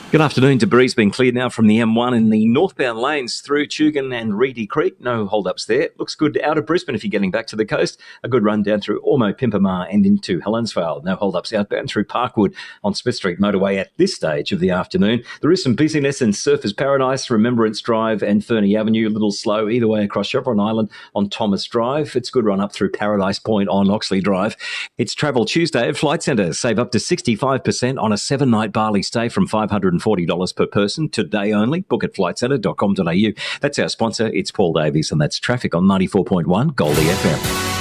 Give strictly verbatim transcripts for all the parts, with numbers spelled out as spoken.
Good afternoon. Debris been cleared now from the M one in the northbound lanes through Tugun and Reedy Creek. No hold-ups there. Looks good out of Brisbane if you're getting back to the coast. A good run down through Ormo, Pimpamar and into Helensvale. No hold-ups outbound through Parkwood on Smith Street motorway at this stage of the afternoon. There is some busyness in Surfers Paradise, Remembrance Drive and Fernie Avenue. A little slow either way across Chevron Island on Thomas Drive. It's a good run up through Paradise Point on Oxley Drive. It's Travel Tuesday at Flight Centre. Save up to sixty-five percent on a seven-night Bali stay from five hundred forty dollars per person today only. Book at flight centre dot com dot a u. That's our sponsor. It's Paul Davies, and that's traffic on ninety-four point one Goldie F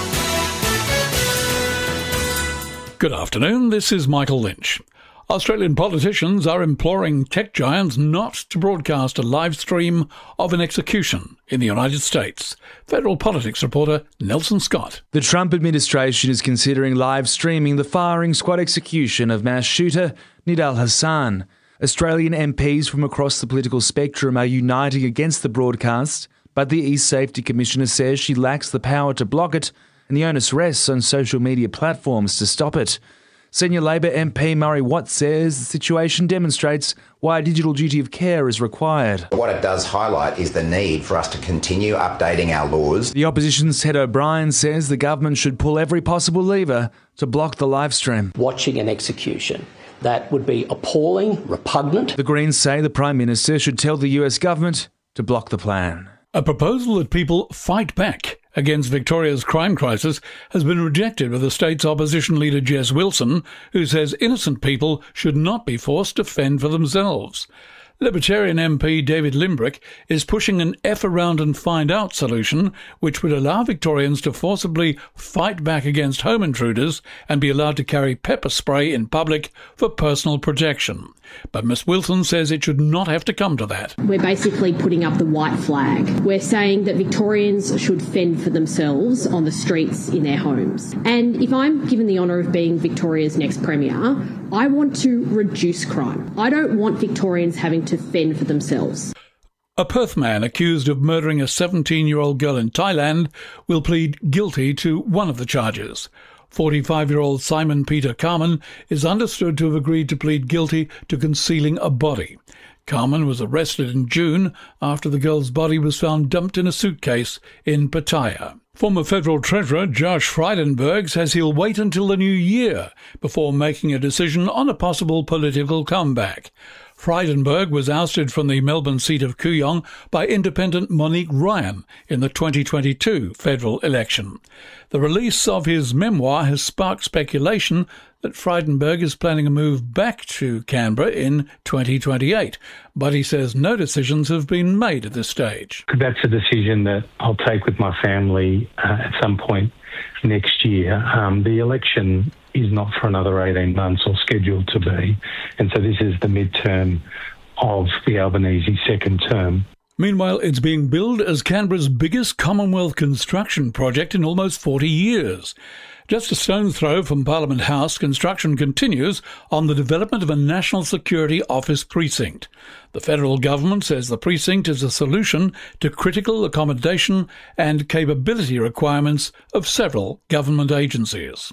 M. Good afternoon. This is Michael Lynch. Australian politicians are imploring tech giants not to broadcast a live stream of an execution in the United States. Federal politics reporter Nelson Scott. The Trump administration is considering live streaming the firing squad execution of mass shooter Nidal Hasan. Australian M Ps from across the political spectrum are uniting against the broadcast, but the East Safety Commissioner says she lacks the power to block it, and the onus rests on social media platforms to stop it. Senior Labor M P Murray Watt says the situation demonstrates why a digital duty of care is required. What it does highlight is the need for us to continue updating our laws. The opposition's Ted O'Brien says the government should pull every possible lever to block the live stream. Watching an execution, that would be appalling, repugnant. The Greens say the Prime Minister should tell the U S government to block the plan. A proposal that people fight back against Victoria's crime crisis has been rejected by the state's opposition leader Jess Wilson, who says innocent people should not be forced to fend for themselves. Libertarian M P David Limbrick is pushing an F around and find out solution which would allow Victorians to forcibly fight back against home intruders and be allowed to carry pepper spray in public for personal protection. But Miss Wilson says it should not have to come to that. We're basically putting up the white flag. We're saying that Victorians should fend for themselves on the streets in their homes. And if I'm given the honour of being Victoria's next Premier, I want to reduce crime. I don't want Victorians having to fend for themselves. A Perth man accused of murdering a seventeen-year-old girl in Thailand will plead guilty to one of the charges. forty-five-year-old Simon Peter Carman is understood to have agreed to plead guilty to concealing a body. Carman was arrested in June after the girl's body was found dumped in a suitcase in Pattaya. Former Federal Treasurer Josh Frydenberg says he'll wait until the new year before making a decision on a possible political comeback. Frydenberg was ousted from the Melbourne seat of Kooyong by independent Monique Ryan in the twenty twenty-two federal election. The release of his memoir has sparked speculation that Frydenberg is planning a move back to Canberra in twenty twenty-eight, but he says no decisions have been made at this stage. That's a decision that I'll take with my family uh, at some point next year. Um, the election is not for another eighteen months or scheduled to be, and so this is the midterm of the Albanese second term. Meanwhile, it's being billed as Canberra's biggest Commonwealth construction project in almost forty years. Just a stone's throw from Parliament House, construction continues on the development of a National Security Office precinct. The federal government says the precinct is a solution to critical accommodation and capability requirements of several government agencies.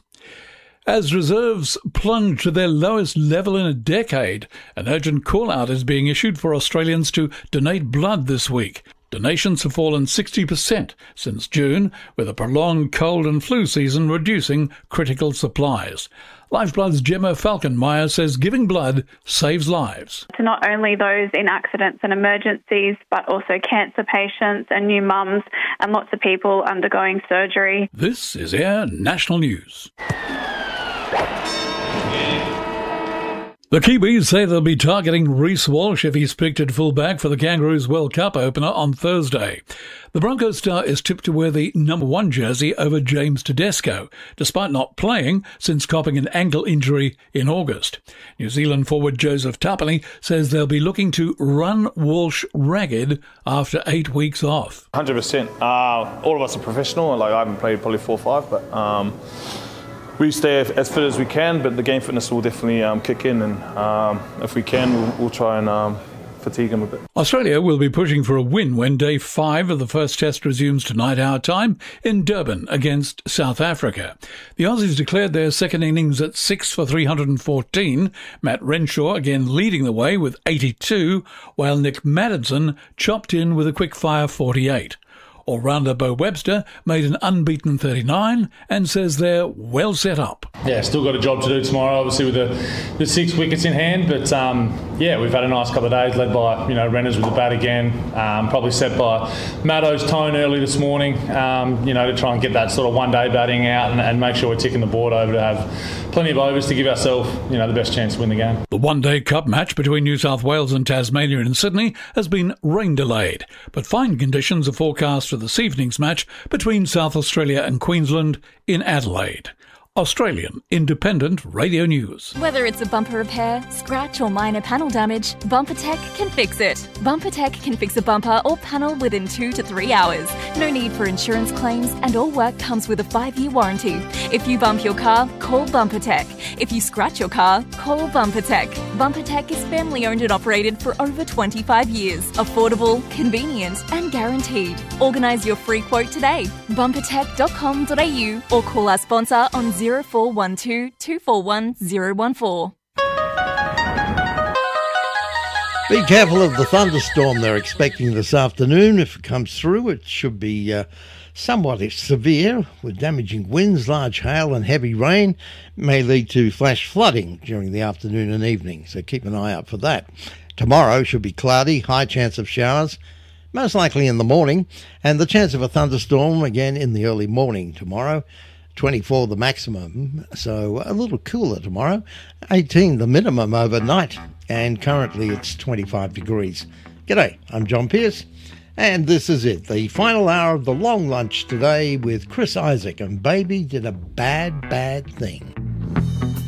As reserves plunge to their lowest level in a decade, an urgent call-out is being issued for Australians to donate blood this week. Donations have fallen sixty percent since June, with a prolonged cold and flu season reducing critical supplies. Lifeblood's Gemma Falkenmeyer says giving blood saves lives. To not only those in accidents and emergencies, but also cancer patients and new mums and lots of people undergoing surgery. This is Air National News. The Kiwis say they'll be targeting Reece Walsh if he's picked at fullback for the Kangaroos World Cup opener on Thursday. The Broncos star is tipped to wear the number one jersey over James Tedesco, despite not playing since copping an ankle injury in August. New Zealand forward Joseph Tapine says they'll be looking to run Walsh ragged after eight weeks off. one hundred percent. Uh, all of us are professional. Like I haven't played probably four or five, but... Um we stay as fit as we can, but the game fitness will definitely um, kick in, and um, if we can, we'll, we'll try and um, fatigue them a bit. Australia will be pushing for a win when day five of the first test resumes tonight our time in Durban against South Africa. The Aussies declared their second innings at six for three hundred fourteen. Matt Renshaw again leading the way with eighty-two, while Nick Maddinson chopped in with a quick-fire forty-eight. All-rounder Bo Webster made an unbeaten thirty-nine and says they're well set up. Yeah, still got a job to do tomorrow, obviously with the, the six wickets in hand. But um, yeah, we've had a nice couple of days, led by you know Renners with the bat again. Um, probably set by Maddo's tone early this morning. Um, you know to try and get that sort of one-day batting out and, and make sure we're ticking the board over to have plenty of overs to give ourselves you know the best chance to win the game. The one-day cup match between New South Wales and Tasmania in Sydney has been rain delayed, but fine conditions are forecast for this evening's match between South Australia and Queensland in Adelaide. Australian Independent Radio News. Whether it's a bumper repair, scratch or minor panel damage, BumperTech can fix it. BumperTech can fix a bumper or panel within two to three hours. No need for insurance claims and all work comes with a five-year warranty. If you bump your car, call BumperTech. If you scratch your car, call BumperTech. BumperTech is family owned and operated for over twenty-five years. Affordable, convenient and guaranteed. Organise your free quote today. bumper tech dot com dot a u or call our sponsor on zero four one two, two four one zero one four. Be careful of the thunderstorm they're expecting this afternoon. If it comes through, it should be uh, somewhat severe, with damaging winds, large hail and heavy rain. May lead to flash flooding during the afternoon and evening, so keep an eye out for that. Tomorrow should be cloudy, high chance of showers, most likely in the morning, and the chance of a thunderstorm again in the early morning tomorrow. twenty-four the maximum, so a little cooler tomorrow. eighteen the minimum overnight, and currently it's twenty-five degrees. G'day, I'm John Pearce, and this is it, the final hour of the long lunch today with Chris Isaac, and Baby Did a Bad, Bad Thing.